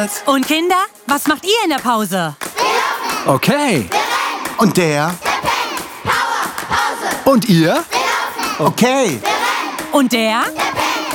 Gleichfalls. Und Kinder, was macht ihr in der Pause? Okay. Und der? Und ihr? Okay. Und der?